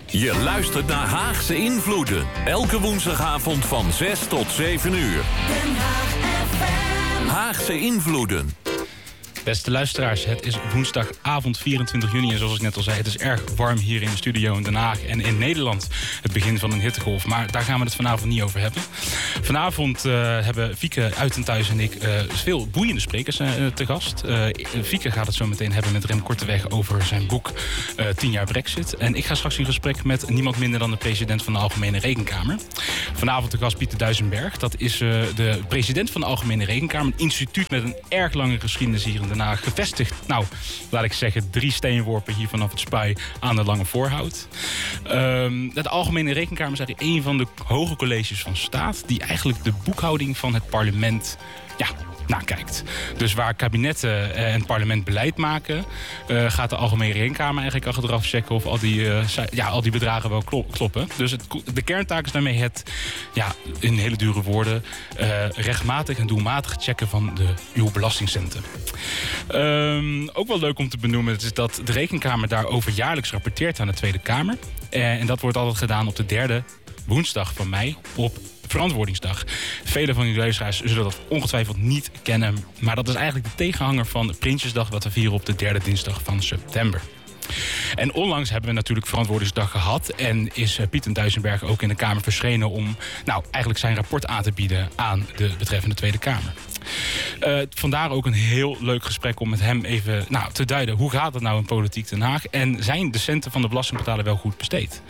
Je luistert naar Haagse Invloeden. Elke woensdagavond van 6 tot 7 uur. Den Haag FM. Haagse Invloeden. Beste luisteraars, het is woensdagavond 24 juni en zoals ik net al zei, het is erg warm hier in de studio in Den Haag en in Nederland. Het begin van een hittegolf, maar daar gaan we het vanavond niet over hebben. Vanavond hebben Fieke Uytenthuis en ik veel boeiende sprekers te gast. Fieke gaat het zo meteen hebben met Rem Korteweg over zijn boek 10 jaar Brexit. En ik ga straks in gesprek met niemand minder dan de president van de Algemene Rekenkamer. Vanavond de gast Pieter Duisenberg. Dat is de president van de Algemene Rekenkamer. Een instituut met een erg lange geschiedenis hier in Den Haag. Gevestigd, nou, laat ik zeggen, 3 steenworpen hier vanaf het Spui aan de Lange Voorhout. De Algemene Rekenkamer is eigenlijk een van de hoge colleges van staat die eigenlijk de boekhouding van het parlement nakijkt. Dus waar kabinetten en het parlement beleid maken, gaat de Algemene Rekenkamer eigenlijk achteraf checken of al die bedragen wel kloppen. Dus de kerntaak is daarmee het, in hele dure woorden, rechtmatig en doelmatig checken van uw belastingcenten. Ook wel leuk om te benoemen is dat de Rekenkamer daarover jaarlijks rapporteert aan de Tweede Kamer. En dat wordt altijd gedaan op de 3e woensdag van mei op Verantwoordingsdag. Velen van jullie luisteraars zullen dat ongetwijfeld niet kennen, maar dat is eigenlijk de tegenhanger van Prinsjesdag wat we vieren op de 3e dinsdag van september. En onlangs hebben we natuurlijk Verantwoordingsdag gehad en is Pieter Duisenberg ook in de Kamer verschenen om eigenlijk zijn rapport aan te bieden aan de betreffende Tweede Kamer. Vandaar ook een heel leuk gesprek om met hem even te duiden hoe gaat het nou in politiek Den Haag en zijn de centen van de belastingbetaler wel goed besteed.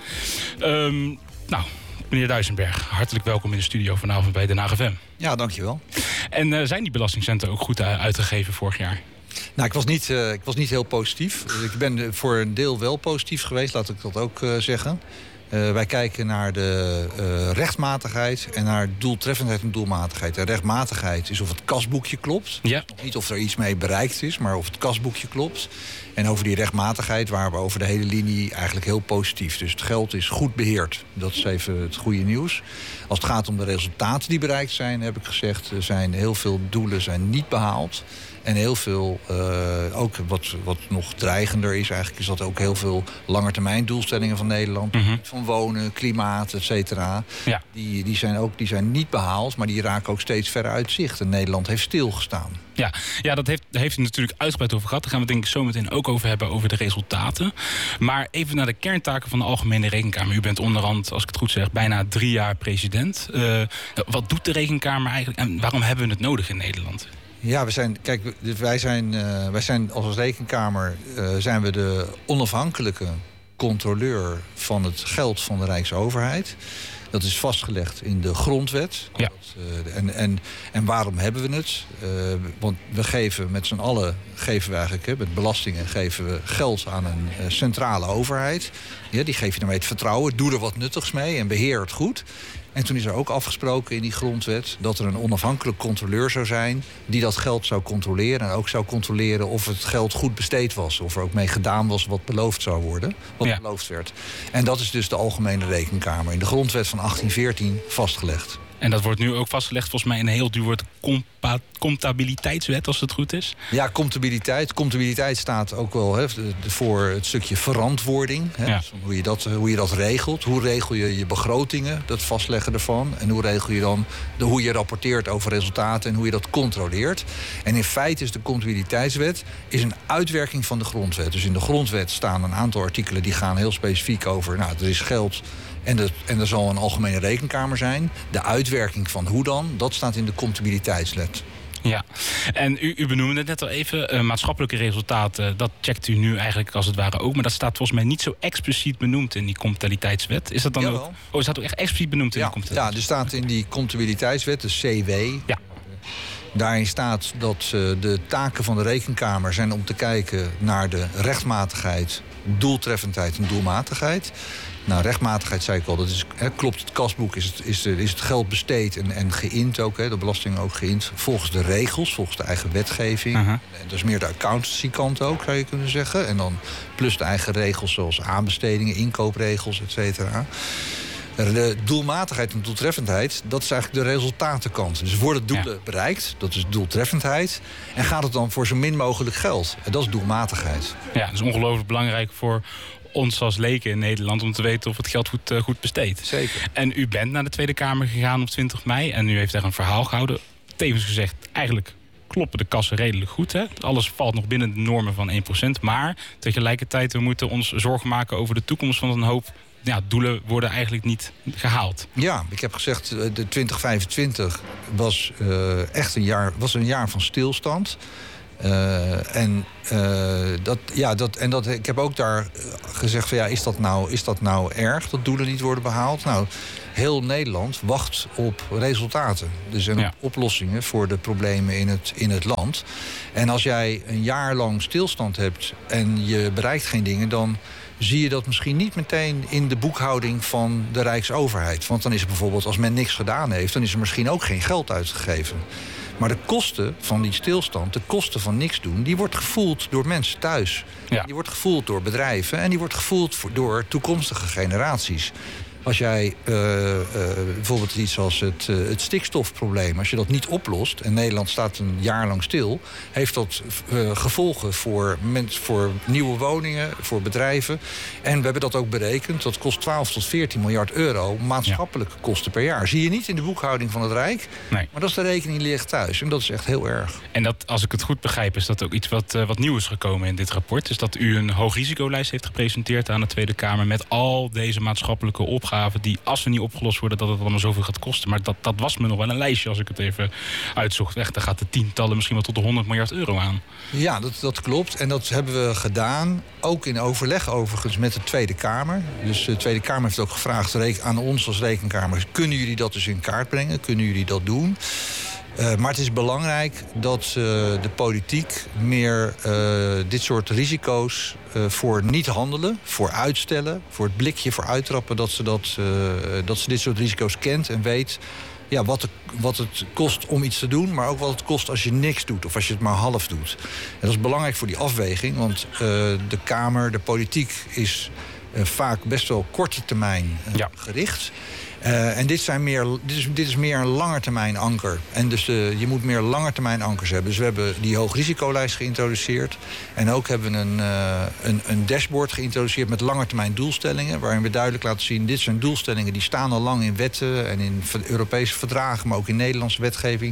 Meneer Duisenberg, hartelijk welkom in de studio vanavond bij Den Haag FM. Ja, dankjewel. En zijn die belastingcenten ook goed uitgegeven vorig jaar? Nou, ik was niet heel positief. Ik ben voor een deel wel positief geweest, laat ik dat ook zeggen. Wij kijken naar de rechtmatigheid en naar doeltreffendheid en doelmatigheid. De rechtmatigheid is of het kasboekje klopt. Ja. Niet of er iets mee bereikt is, maar of het kasboekje klopt. En over die rechtmatigheid waren we over de hele linie eigenlijk heel positief. Dus het geld is goed beheerd. Dat is even het goede nieuws. Als het gaat om de resultaten die bereikt zijn, heb ik gezegd, zijn heel veel doelen zijn niet behaald. En heel veel, ook wat nog dreigender is eigenlijk, is dat ook heel veel langetermijndoelstellingen van Nederland, van wonen, klimaat, et cetera, die zijn niet behaald, maar die raken ook steeds verder uit zicht. En Nederland heeft stilgestaan. Ja, dat heeft u natuurlijk uitgebreid over gehad. Daar gaan we denk ik zo meteen ook over hebben, over de resultaten. Maar even naar de kerntaken van de Algemene Rekenkamer. U bent onderhand, als ik het goed zeg, bijna 3 jaar president. Wat doet de Rekenkamer eigenlijk en waarom hebben we het nodig in Nederland? Ja, wij zijn als Rekenkamer zijn we de onafhankelijke controleur van het geld van de Rijksoverheid. Dat is vastgelegd in de grondwet. Ja. En waarom hebben we het? Want we geven met z'n allen, met belastingen geven we geld aan een centrale overheid. Ja, die geef je daarmee het vertrouwen. Doe er wat nuttigs mee en beheer het goed. En toen is er ook afgesproken in die grondwet dat er een onafhankelijk controleur zou zijn die dat geld zou controleren. En ook zou controleren of het geld goed besteed was. Of er ook mee gedaan was wat beloofd zou worden. Beloofd werd. En dat is dus de Algemene Rekenkamer in de grondwet van 1814 vastgelegd. En dat wordt nu ook vastgelegd volgens mij in een heel duur woord comptabiliteitswet, als het goed is. Ja, comptabiliteit. Comptabiliteit staat ook wel voor het stukje verantwoording. Ja. Dus hoe je dat regelt. Hoe regel je je begrotingen, dat vastleggen ervan. En hoe regel je dan hoe je rapporteert over resultaten en hoe je dat controleert. En in feite is de comptabiliteitswet een uitwerking van de grondwet. Dus in de grondwet staan een aantal artikelen die gaan heel specifiek over, er is geld. En er zal een Algemene Rekenkamer zijn. De uitwerking van hoe dan, dat staat in de comptabiliteitswet. Ja, en u benoemde het net al even. Maatschappelijke resultaten, dat checkt u nu eigenlijk als het ware ook. Maar dat staat volgens mij niet zo expliciet benoemd in die comptabiliteitswet. Is dat dan ook? Het staat ook echt expliciet benoemd in die comptabiliteitswet? Ja, er staat in die comptabiliteitswet, de CW. Ja. Daarin staat dat de taken van de Rekenkamer zijn om te kijken naar de rechtmatigheid, doeltreffendheid en doelmatigheid. Nou, rechtmatigheid zei ik al, klopt het kasboek, is het geld besteed en geïnd ook, de belasting ook geïnd, volgens de regels, volgens de eigen wetgeving. En dat is meer de accountancy-kant ook, zou je kunnen zeggen. En dan plus de eigen regels zoals aanbestedingen, inkoopregels, et cetera. De doelmatigheid en doeltreffendheid, dat is eigenlijk de resultatenkant. Dus worden doelen bereikt, dat is doeltreffendheid. En gaat het dan voor zo min mogelijk geld? En dat is doelmatigheid. Ja, dat is ongelooflijk belangrijk voor ons als leken in Nederland om te weten of het geld goed besteedt. Zeker. En u bent naar de Tweede Kamer gegaan op 20 mei en u heeft daar een verhaal gehouden. Tevens gezegd, eigenlijk kloppen de kassen redelijk goed. Hè? Alles valt nog binnen de normen van 1%. Maar tegelijkertijd, we moeten ons zorgen maken over de toekomst van een hoop doelen worden eigenlijk niet gehaald. Ja, ik heb gezegd, de 2025 was echt een jaar van stilstand. Ik heb ook daar gezegd van is dat nou erg dat doelen niet worden behaald? Nou, heel Nederland wacht op resultaten. Dus op oplossingen voor de problemen in het land. En als jij een jaar lang stilstand hebt en je bereikt geen dingen, dan zie je dat misschien niet meteen in de boekhouding van de Rijksoverheid. Want dan is er bijvoorbeeld, als men niks gedaan heeft, dan is er misschien ook geen geld uitgegeven. Maar de kosten van die stilstand, de kosten van niks doen, die wordt gevoeld door mensen thuis. Ja. Die wordt gevoeld door bedrijven en die wordt gevoeld door toekomstige generaties. Als jij bijvoorbeeld iets als het stikstofprobleem, als je dat niet oplost, en Nederland staat een jaar lang stil, heeft dat gevolgen voor nieuwe woningen, voor bedrijven. En we hebben dat ook berekend. Dat kost 12 tot 14 miljard euro maatschappelijke kosten per jaar. Zie je niet in de boekhouding van het Rijk, maar dat is de rekening die ligt thuis. En dat is echt heel erg. En dat, als ik het goed begrijp, is dat ook iets wat nieuw is gekomen in dit rapport. Dus dat u een hoogrisicolijst heeft gepresenteerd aan de Tweede Kamer met al deze maatschappelijke opgaven die, als ze niet opgelost worden, dat het allemaal zoveel gaat kosten. Maar dat was me nog wel een lijstje als ik het even uitzocht. Echt, daar gaat de tientallen, misschien wel tot de 100 miljard euro aan. Ja, dat klopt. En dat hebben we gedaan. Ook in overleg overigens met de Tweede Kamer. Dus de Tweede Kamer heeft ook gevraagd aan ons als Rekenkamer, kunnen jullie dat dus in kaart brengen? Kunnen jullie dat doen? Maar het is belangrijk dat de politiek meer dit soort risico's voor niet handelen, voor uitstellen, voor het blikje, voor uittrappen, dat ze dit soort risico's kent en weet wat het kost om iets te doen, maar ook wat het kost als je niks doet of als je het maar half doet. En dat is belangrijk voor die afweging, want de Kamer, de politiek is vaak best wel korte termijn gericht. En dit is meer een langetermijn anker. En dus je moet meer langetermijn ankers hebben. Dus we hebben die hoogrisicolijst geïntroduceerd. En ook hebben we een dashboard geïntroduceerd met langetermijn doelstellingen. Waarin we duidelijk laten zien, dit zijn doelstellingen die staan al lang in wetten en in Europese verdragen, maar ook in Nederlandse wetgeving.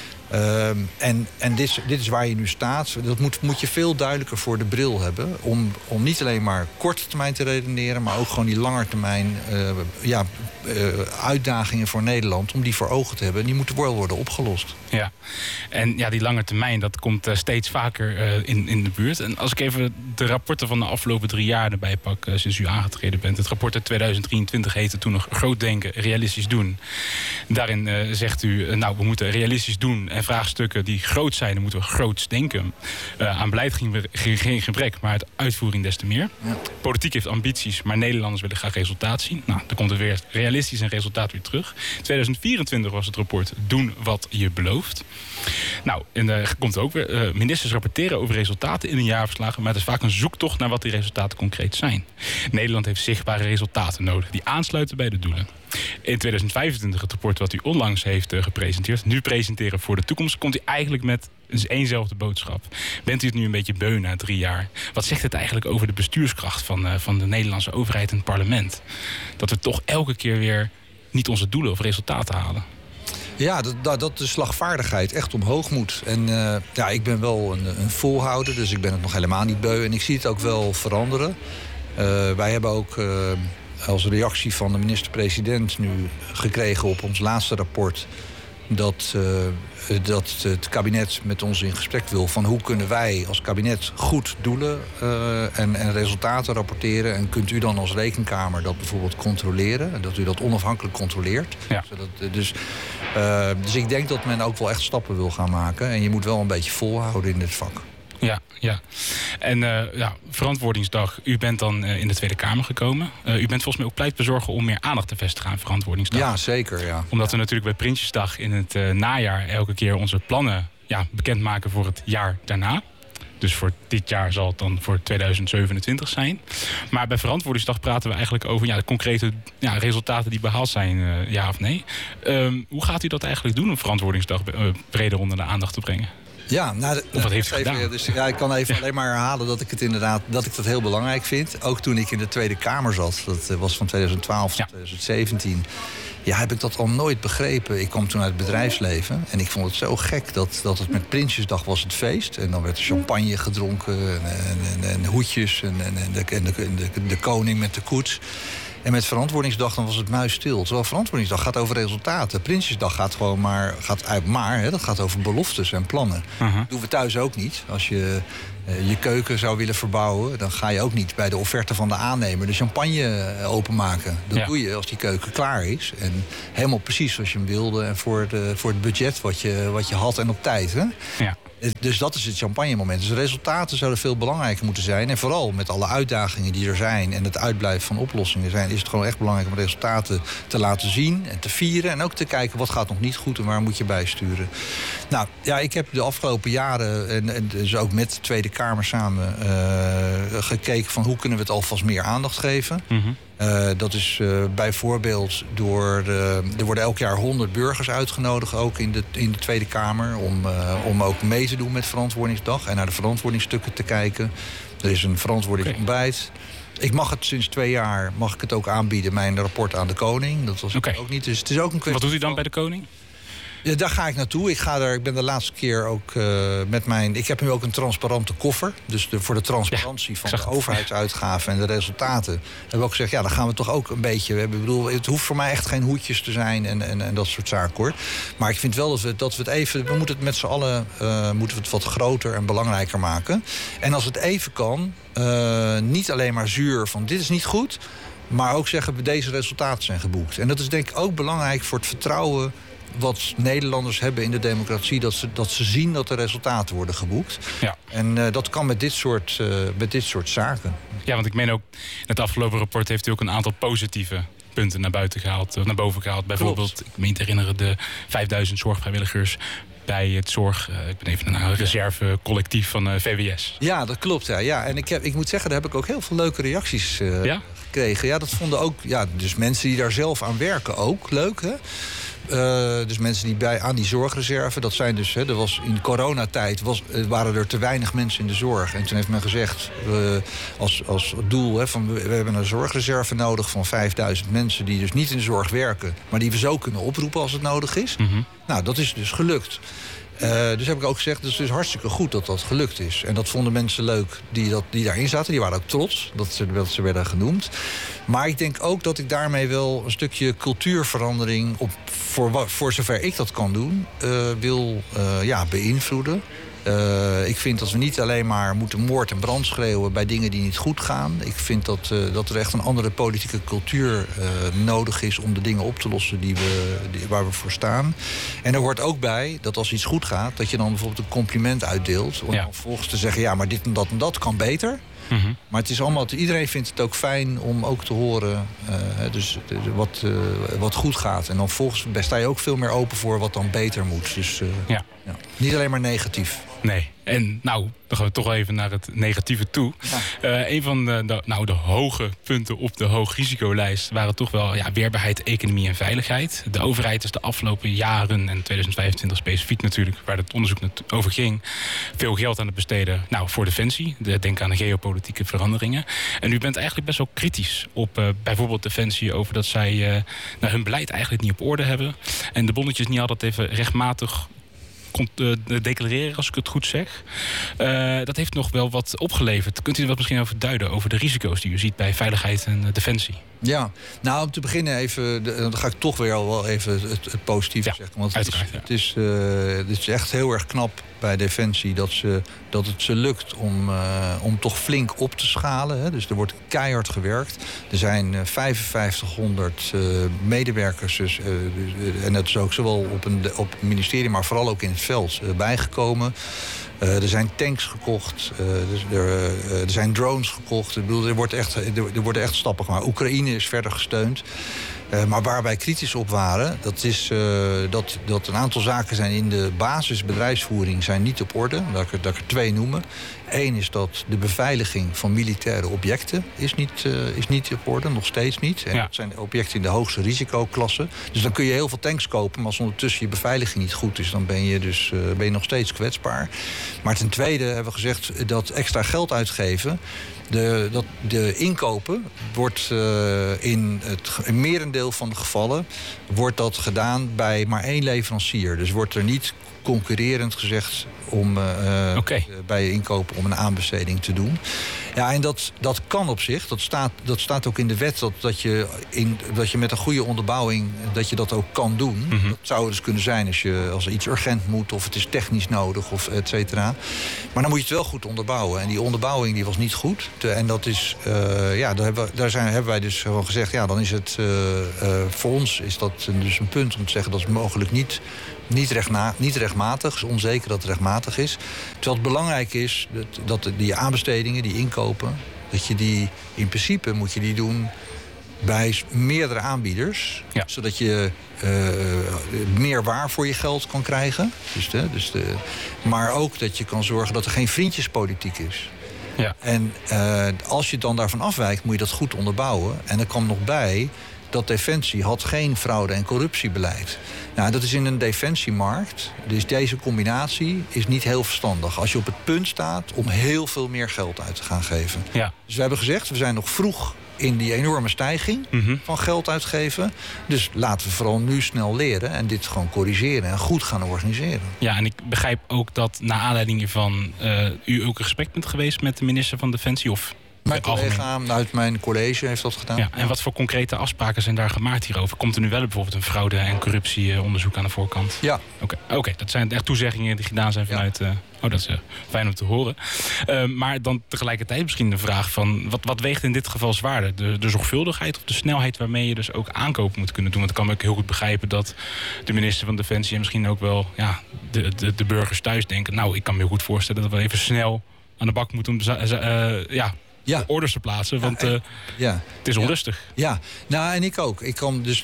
En dit is waar je nu staat. Dat moet je veel duidelijker voor de bril hebben. Om niet alleen maar korte termijn te redeneren, maar ook gewoon die langetermijn uitdagingen voor Nederland, om die voor ogen te hebben. En die moeten wel worden opgelost. Ja, en die lange termijn, dat komt steeds vaker in de buurt. En als ik even de rapporten van de afgelopen 3 jaar erbij pak, sinds u aangetreden bent. Het rapport uit 2023 heette toen nog Groot Denken, Realistisch Doen. Daarin zegt u, we moeten realistisch doen en vraagstukken die groot zijn, dan moeten we groots denken. Aan beleid geen gebrek, maar uit uitvoering des te meer. Ja. Politiek heeft ambities, maar Nederlanders willen graag resultaat zien. Nou, dan komt er weer realistisch en resultaat weer terug. 2024 was het rapport Doen wat je belooft. Nou, en er komt ook weer, ministers rapporteren over resultaten in een jaarverslagen, maar het is vaak een zoektocht naar wat die resultaten concreet zijn. Nederland heeft zichtbare resultaten nodig die aansluiten bij de doelen. In 2025, het rapport wat u onlangs heeft gepresenteerd, nu presenteren voor de toekomst, komt u eigenlijk met éénzelfde boodschap. Bent u het nu een beetje beu na 3 jaar? Wat zegt het eigenlijk over de bestuurskracht van de Nederlandse overheid en het parlement? Dat we toch elke keer weer niet onze doelen of resultaten halen. Ja, dat de slagvaardigheid echt omhoog moet. En ik ben wel een volhouder, dus ik ben het nog helemaal niet beu. En ik zie het ook wel veranderen. Wij hebben ook als reactie van de minister-president nu gekregen op ons laatste rapport dat het kabinet met ons in gesprek wil van hoe kunnen wij als kabinet goed doelen en resultaten rapporteren. En kunt u dan als Rekenkamer dat bijvoorbeeld controleren? En dat u dat onafhankelijk controleert. Ja. Dus ik denk dat men ook wel echt stappen wil gaan maken. En je moet wel een beetje volhouden in dit vak. Ja. En verantwoordingsdag. U bent dan in de Tweede Kamer gekomen. U bent volgens mij ook pleitbezorger om meer aandacht te vestigen aan verantwoordingsdag. Ja, zeker. Ja. Omdat we natuurlijk bij Prinsjesdag in het najaar elke keer onze plannen bekendmaken voor het jaar daarna. Dus voor dit jaar zal het dan voor 2027 zijn. Maar bij Verantwoordingsdag praten we eigenlijk over de concrete resultaten die behaald zijn, ja of nee. Hoe gaat u dat eigenlijk doen, om Verantwoordingsdag breder onder de aandacht te brengen? Ja, of wat heeft u gedaan? Dus, ik kan even alleen maar herhalen dat ik het dat ik dat heel belangrijk vind. Ook toen ik in de Tweede Kamer zat, dat was van 2012 tot 2017... Ja, heb ik dat al nooit begrepen. Ik kwam toen uit het bedrijfsleven en ik vond het zo gek dat het met Prinsjesdag was het feest. En dan werd er champagne gedronken en hoedjes en de koning met de koets. En met Verantwoordingsdag dan was het muisstil. Terwijl Verantwoordingsdag gaat over resultaten. Prinsjesdag gaat gewoon dat gaat over beloftes en plannen. Dat doen we thuis ook niet. Als je je keuken zou willen verbouwen, dan ga je ook niet bij de offerte van de aannemer de champagne openmaken. Dat doe je als die keuken klaar is. En helemaal precies zoals je hem wilde en voor het budget wat je had en op tijd. Hè? Ja. Dus dat is het champagne-moment. Dus de resultaten zouden veel belangrijker moeten zijn. En vooral met alle uitdagingen die er zijn en het uitblijven van oplossingen zijn, is het gewoon echt belangrijk om resultaten te laten zien en te vieren. En ook te kijken wat gaat nog niet goed en waar moet je bijsturen. Nou ja, ik heb de afgelopen jaren, en dus ook met de Tweede Kamer samen, gekeken van hoe kunnen we het alvast meer aandacht geven. Dat is bijvoorbeeld er worden elk jaar 100 burgers uitgenodigd, ook in de Tweede Kamer, om ook mee te doen met Verantwoordingsdag en naar de verantwoordingsstukken te kijken. Er is een verantwoordingsontbijt. Ik mag het sinds 2 jaar ook aanbieden, mijn rapport aan de koning. Dat was ook niet. Dus het is ook een kwestie. Wat doet u dan bij de koning? Ja, daar ga ik naartoe. Ik ben de laatste keer ook met ik heb nu ook een transparante koffer. Dus voor de transparantie van de overheidsuitgaven en de resultaten hebben we ook gezegd, dan gaan we toch ook een beetje. Het hoeft voor mij echt geen hoedjes te zijn en dat soort zaken, hoor. Maar ik vind wel dat we het even. We moeten het met z'n allen wat groter en belangrijker maken. En als het even kan, niet alleen maar zuur van dit is niet goed, maar ook zeggen deze resultaten zijn geboekt. En dat is denk ik ook belangrijk voor het vertrouwen wat Nederlanders hebben in de democratie, dat ze zien dat de resultaten worden geboekt. Ja. En dat kan met dit soort zaken. Ja, want ik meen ook, in het afgelopen rapport heeft u ook een aantal positieve punten naar boven gehaald. Bijvoorbeeld, ik meen te herinneren, de 5000 zorgvrijwilligers bij het ik ben even naar een reservecollectief van VWS. Ja, dat klopt. Ja. En ik moet zeggen, daar heb ik ook heel veel leuke reacties gekregen. Ja, dat vonden ook, dus mensen die daar zelf aan werken ook leuk, hè? Dus mensen die aan die zorgreserve, dat zijn dus, er was in de coronatijd waren er te weinig mensen in de zorg. En toen heeft men gezegd, als doel, we hebben een zorgreserve nodig van 5000 mensen die dus niet in de zorg werken, maar die we zo kunnen oproepen als het nodig is. Nou, dat is dus gelukt. Dus heb ik ook gezegd, het is dus hartstikke goed dat dat gelukt is. En dat vonden mensen leuk die daarin zaten. Die waren ook trots dat ze werden genoemd. Maar ik denk ook dat ik daarmee wel een stukje cultuurverandering, voor zover ik dat kan doen, wil beïnvloeden. Ik vind dat we niet alleen maar moeten moord en brand schreeuwen bij dingen die niet goed gaan. Ik vind dat er echt een andere politieke cultuur nodig is om de dingen op te lossen waar we voor staan. En er hoort ook bij dat als iets goed gaat, dat je dan bijvoorbeeld een compliment uitdeelt. Om dan vervolgens te zeggen, maar dit en dat kan beter. Maar het is allemaal, iedereen vindt het ook fijn om ook te horen wat goed gaat. En dan volgens sta je ook veel meer open voor wat dan beter moet. Dus niet alleen maar negatief. Nee. En dan gaan we toch even naar het negatieve toe. Ja. Een van de hoge punten op de hoogrisicolijst waren toch wel weerbaarheid, economie en veiligheid. De overheid is de afgelopen jaren, en 2025 specifiek natuurlijk, waar het onderzoek over ging, veel geld aan het besteden voor defensie. Denk aan de geopolitieke veranderingen. En u bent eigenlijk best wel kritisch op bijvoorbeeld defensie, over dat zij hun beleid eigenlijk niet op orde hebben. En de bonnetjes niet altijd even rechtmatig declareren, als ik het goed zeg. Dat heeft nog wel wat opgeleverd. Kunt u er wat misschien over duiden, over de risico's die u ziet bij veiligheid en defensie? Ja, om te beginnen even, dan ga ik toch weer wel even het positieve zeggen. Want het is echt heel erg knap bij Defensie dat het ze lukt om toch flink op te schalen. Hè. Dus er wordt keihard gewerkt. Er zijn 5500 medewerkers, en dat is ook zowel op het ministerie, maar vooral ook in het veld bijgekomen. Er zijn tanks gekocht, er zijn drones gekocht. Ik bedoel, er worden echt stappen gemaakt. Oekraïne is verder gesteund. Maar waar wij kritisch op waren, dat is dat een aantal zaken zijn in de basisbedrijfsvoering zijn niet op orde. Dat ik er 2 noemen. Eén is dat de beveiliging van militaire objecten is niet op orde, nog steeds niet. En dat zijn objecten in de hoogste risicoklasse. Dus dan kun je heel veel tanks kopen, maar als ondertussen je beveiliging niet goed is, dan ben je nog steeds kwetsbaar. Maar ten tweede hebben we gezegd dat extra geld uitgeven, de inkopen wordt in het merendeel van de gevallen wordt dat gedaan bij maar één leverancier. Dus wordt er niet concurrerend gezegd om bij inkopen om een aanbesteding te doen. Ja, en dat kan op zich. Dat staat ook in de wet dat je met een goede onderbouwing dat je dat ook kan doen. Mm-hmm. Dat zou dus kunnen zijn als er iets urgent moet of het is technisch nodig of et cetera. Maar dan moet je het wel goed onderbouwen. En die onderbouwing die was niet goed. En dat is hebben wij dus gewoon gezegd, ja, dan is het voor ons is dat dus een punt om te zeggen dat is mogelijk niet rechtmatig. Het is onzeker dat het rechtmatig is. Terwijl het belangrijk is dat die aanbestedingen, die inkopen, dat je die in principe moet je die doen bij meerdere aanbieders. Ja. Zodat je meer waar voor je geld kan krijgen. Maar ook dat je kan zorgen dat er geen vriendjespolitiek is. Ja. En als je dan daarvan afwijkt, moet je dat goed onderbouwen. En er kwam nog bij dat Defensie had geen fraude- en corruptiebeleid. Nou, dat is in een defensiemarkt. Dus deze combinatie is niet heel verstandig. Als je op het punt staat om heel veel meer geld uit te gaan geven. Ja. Dus we hebben gezegd, we zijn nog vroeg in die enorme stijging van geld uitgeven. Dus laten we vooral nu snel leren en dit gewoon corrigeren en goed gaan organiseren. Ja, en ik begrijp ook dat naar aanleiding hiervan u ook in gesprek bent geweest met de minister van Defensie of... Mijn collega uit mijn college heeft dat gedaan. Ja, en wat voor concrete afspraken zijn daar gemaakt hierover? Komt er nu wel bijvoorbeeld een fraude- en corruptieonderzoek aan de voorkant? Ja. Oké, dat zijn echt toezeggingen die gedaan zijn vanuit... dat is fijn om te horen. Maar dan tegelijkertijd misschien de vraag van... Wat weegt in dit geval zwaarder? De zorgvuldigheid of de snelheid waarmee je dus ook aankopen moet kunnen doen? Want ik kan me ook heel goed begrijpen dat de minister van Defensie... en misschien ook wel de burgers thuis denken... nou, ik kan me heel goed voorstellen dat we even snel aan de bak moeten... orders te plaatsen, want het is onrustig. Ja, nou en ik ook. Ik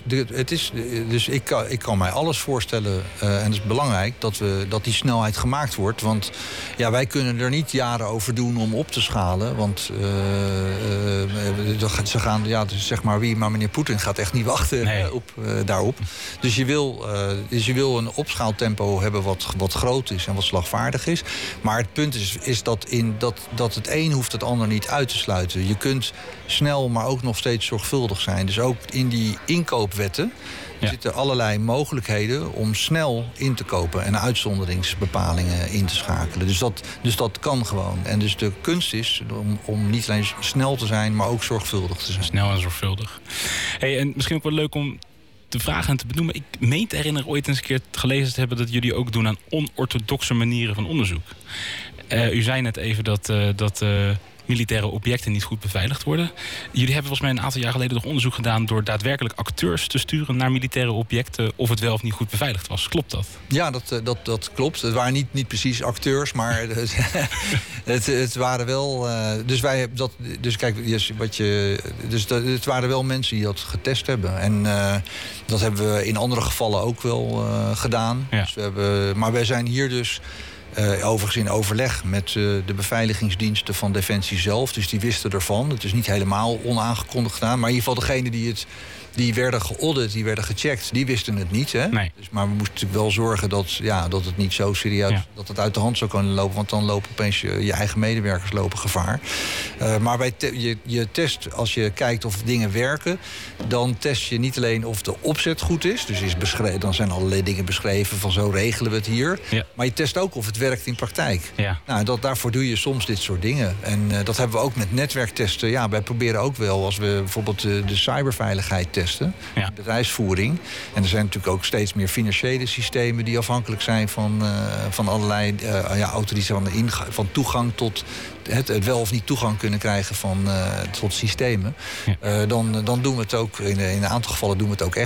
kan mij alles voorstellen en het is belangrijk dat die snelheid gemaakt wordt. Want wij kunnen er niet jaren over doen om op te schalen. Want ze gaan, zeg maar wie, maar meneer Poetin gaat echt niet wachten daarop. Dus je wil een opschaaltempo hebben wat groot is en wat slagvaardig is. Maar het punt is dat het een hoeft het ander niet uit te sluiten. Je kunt snel, maar ook nog steeds zorgvuldig zijn. Dus ook in die inkoopwetten zitten allerlei mogelijkheden om snel in te kopen en uitzonderingsbepalingen in te schakelen. Dus dat kan gewoon. En dus de kunst is om niet alleen snel te zijn, maar ook zorgvuldig te zijn. Snel en zorgvuldig. Hey, en misschien ook wel leuk om te vragen en te benoemen. Ik meen te herinneren ooit eens een keer gelezen te hebben dat jullie ook doen aan onorthodoxe manieren van onderzoek. U zei net even dat militaire objecten niet goed beveiligd worden. Jullie hebben volgens mij een aantal jaar geleden nog onderzoek gedaan door daadwerkelijk acteurs te sturen naar militaire objecten of het wel of niet goed beveiligd was. Klopt dat? Ja, dat klopt. Het waren niet precies acteurs, maar het waren wel. Het waren wel mensen die dat getest hebben. En dat hebben we in andere gevallen ook wel gedaan. Ja. Dus maar wij zijn hier dus overigens in overleg met de beveiligingsdiensten van Defensie zelf. Dus die wisten ervan. Het is niet helemaal onaangekondigd gedaan. Maar in ieder geval degene die werden geaudit, die werden gecheckt, die wisten het niet. Hè? Nee. Dus, maar we moesten natuurlijk wel zorgen dat het niet zo serieus dat het uit de hand zou kunnen lopen. Want dan lopen opeens je eigen medewerkers gevaar. Maar je test, als je kijkt of dingen werken, dan test je niet alleen of de opzet goed is. Dus dan zijn allerlei dingen beschreven van zo regelen we het hier. Ja. Maar je test ook of het werkt in praktijk. Ja. Nou, daarvoor doe je soms dit soort dingen. En dat hebben we ook met netwerktesten. Ja, wij proberen ook wel, als we bijvoorbeeld de cyberveiligheid testen, bedrijfsvoering. En er zijn natuurlijk ook steeds meer financiële systemen die afhankelijk zijn van allerlei autoriteiten van toegang tot het wel of niet toegang kunnen krijgen tot systemen. Ja. Dan doen we het ook, in een aantal gevallen doen we het ook echt.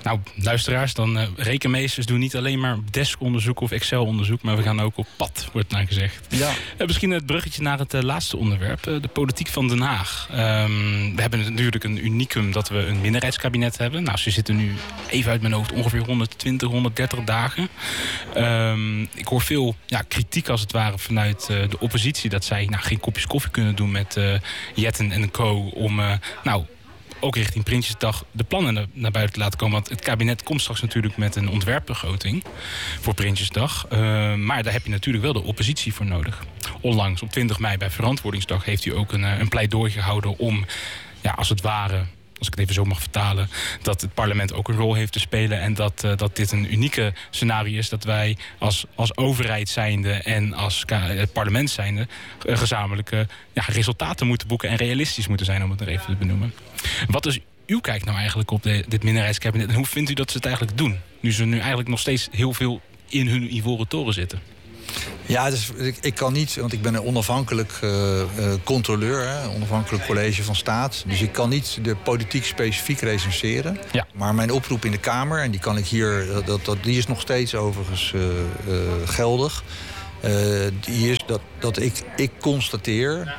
Nou, luisteraars, dan rekenmeesters doen niet alleen maar deskonderzoek of Excel-onderzoek, maar we gaan ook op pad, wordt naar gezegd. Ja. Misschien het bruggetje naar het laatste onderwerp, de politiek van Den Haag. We hebben natuurlijk een unicum dat we een minderheidskabinet hebben. Nou, ze zitten nu even uit mijn hoofd ongeveer 120, 130 dagen. Ik hoor veel kritiek als het ware vanuit de oppositie dat zij geen kopjes koffie kunnen doen met Jetten en co. om ook richting Prinsjesdag de plannen naar buiten te laten komen. Want het kabinet komt straks natuurlijk met een ontwerpbegroting voor Prinsjesdag. Maar daar heb je natuurlijk wel de oppositie voor nodig. Onlangs, op 20 mei bij Verantwoordingsdag, heeft u ook een pleidooi gehouden om, als het ware, als ik het even zo mag vertalen, dat het parlement ook een rol heeft te spelen en dat dit een unieke scenario is dat wij als overheid zijnde en als het parlement zijnde gezamenlijke resultaten moeten boeken en realistisch moeten zijn, om het er even te benoemen. Wat is uw kijk nou eigenlijk op dit minderheidskabinet en hoe vindt u dat ze het eigenlijk doen? Nu ze nu eigenlijk nog steeds heel veel in hun ivoren toren zitten. Ja, dus ik kan niet, want ik ben een onafhankelijk controleur, een onafhankelijk college van staat. Dus ik kan niet de politiek specifiek recenseren. Ja. Maar mijn oproep in de Kamer, en die kan ik hier, die is nog steeds overigens geldig. Die is dat ik constateer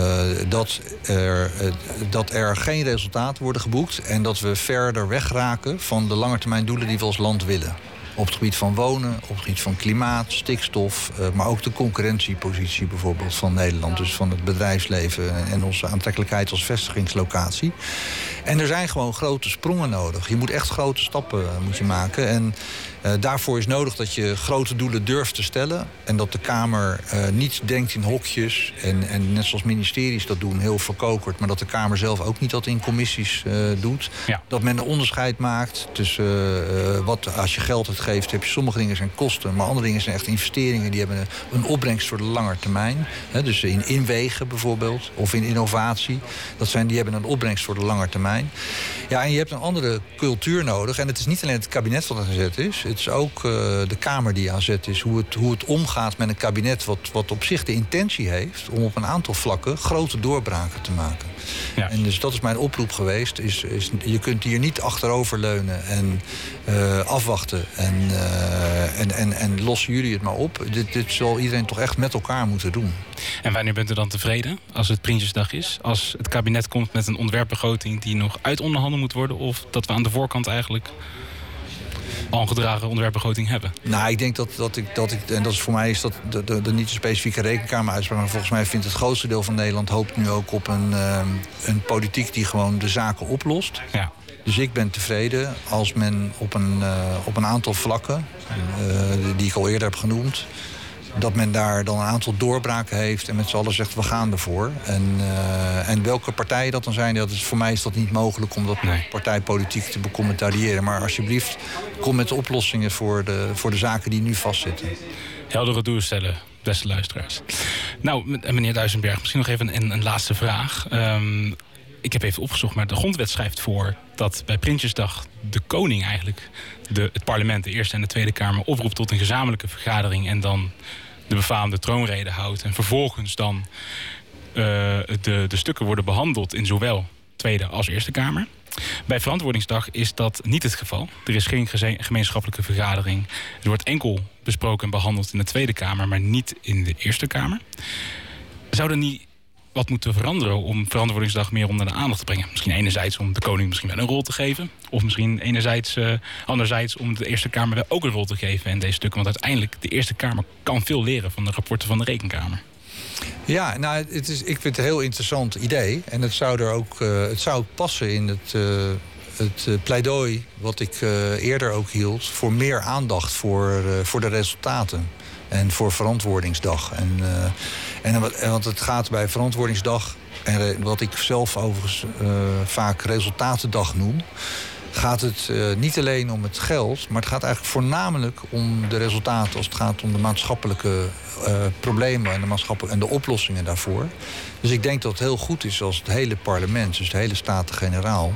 dat er geen resultaten worden geboekt en dat we verder wegraken van de langetermijndoelen die we als land willen. Op het gebied van wonen, op het gebied van klimaat, stikstof, maar ook de concurrentiepositie bijvoorbeeld van Nederland. Dus van het bedrijfsleven en onze aantrekkelijkheid als vestigingslocatie. En er zijn gewoon grote sprongen nodig. Je moet echt grote stappen maken. En daarvoor is nodig dat je grote doelen durft te stellen. En dat de Kamer niet denkt in hokjes. En net zoals ministeries dat doen, heel verkokerd. Maar dat de Kamer zelf ook niet dat in commissies doet. Ja. Dat men een onderscheid maakt tussen als je geld uitgeeft, heb je sommige dingen zijn kosten. Maar andere dingen zijn echt investeringen. Die hebben een opbrengst voor de lange termijn. Dus in inwegen bijvoorbeeld. Of in innovatie. Die hebben een opbrengst voor de lange termijn. Ja, en je hebt een andere cultuur nodig. En het is niet alleen het kabinet wat aan zet is. Het is ook de Kamer die aan zet is. Hoe het omgaat met een kabinet wat op zich de intentie heeft om op een aantal vlakken grote doorbraken te maken. Ja. En dus dat is mijn oproep geweest. Je kunt hier niet achteroverleunen en afwachten. En lossen jullie het maar op. Dit zal iedereen toch echt met elkaar moeten doen. En wanneer bent u dan tevreden als het Prinsjesdag is? Als het kabinet komt met een ontwerpbegroting die nog uitonderhandeld moet worden? Of dat we aan de voorkant eigenlijk al een gedragen ontwerpbegroting hebben? Nou, ik denk dat ik en dat is voor mij is dat de niet een specifieke rekenkameruitspraak, maar volgens mij vindt het grootste deel van Nederland hoopt nu ook op een politiek die gewoon de zaken oplost. Ja. Dus ik ben tevreden als men op een aantal vlakken, die ik al eerder heb genoemd, dat men daar dan een aantal doorbraken heeft en met z'n allen zegt we gaan ervoor. En welke partijen dat dan zijn, voor mij is dat niet mogelijk om dat partijpolitiek te becommentariëren. Maar alsjeblieft, kom met oplossingen voor de zaken die nu vastzitten. Heldere doelstellen, beste luisteraars. Nou, meneer Duisenberg, misschien nog even een laatste vraag. Ik heb even opgezocht, maar de grondwet schrijft voor dat bij Prinsjesdag de koning eigenlijk het parlement, de Eerste en de Tweede Kamer, oproept tot een gezamenlijke vergadering en dan de befaamde troonrede houdt. En vervolgens dan de stukken worden behandeld in zowel Tweede als Eerste Kamer. Bij Verantwoordingsdag is dat niet het geval. Er is geen gemeenschappelijke vergadering. Er wordt enkel besproken en behandeld in de Tweede Kamer, maar niet in de Eerste Kamer. Zou er niet wat moeten veranderen om Verantwoordingsdag meer onder de aandacht te brengen? Misschien enerzijds om de koning misschien wel een rol te geven. Of misschien anderzijds om de Eerste Kamer wel ook een rol te geven in deze stukken. Want uiteindelijk, de Eerste Kamer kan veel leren van de rapporten van de Rekenkamer. Ja, nou, ik vind het een heel interessant idee. En het zou ook passen in het pleidooi wat ik eerder ook hield voor meer aandacht voor de resultaten. En voor Verantwoordingsdag. Want het gaat bij Verantwoordingsdag, en wat ik zelf overigens vaak resultatendag noem, gaat het niet alleen om het geld, maar het gaat eigenlijk voornamelijk om de resultaten als het gaat om de maatschappelijke problemen en de oplossingen daarvoor. Dus ik denk dat het heel goed is als het hele parlement, dus de hele Staten-Generaal,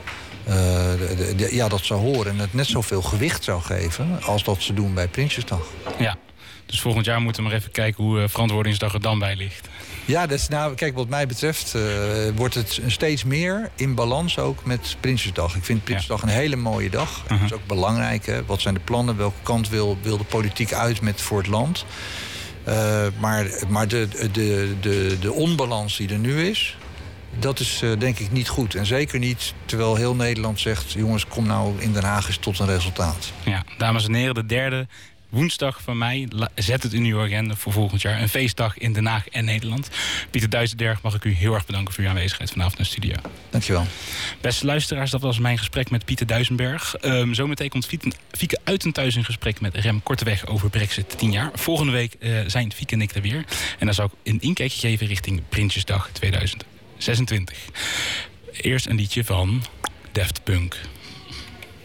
dat zou horen en het net zoveel gewicht zou geven als dat ze doen bij Prinsjesdag. Ja. Dus volgend jaar moeten we maar even kijken hoe Verantwoordingsdag er dan bij ligt. Ja, kijk, wat mij betreft wordt het steeds meer in balans ook met Prinsjesdag. Ik vind Prinsjesdag een hele mooie dag. Dat is ook belangrijk. Hè? Wat zijn de plannen? Welke kant wil de politiek uit voor het land? Maar de onbalans die er nu is, dat is denk ik niet goed. En zeker niet terwijl heel Nederland zegt, jongens, kom nou in Den Haag eens tot een resultaat. Ja, dames en heren, de derde woensdag van mei. Zet het in uw agenda voor volgend jaar. Een feestdag in Den Haag en Nederland. Pieter Duijsselderg, mag ik u heel erg bedanken voor uw aanwezigheid vanavond in de studio. Dankjewel. Beste luisteraars, dat was mijn gesprek met Pieter Duijsselderg. Zometeen komt Fieke Uytenthuis in gesprek met Rem Korteweg over Brexit 10 jaar. Volgende week zijn Fieke en ik er weer. En dan zou ik een inkijkje geven richting Prinsjesdag 2026. Eerst een liedje van Daft Punk.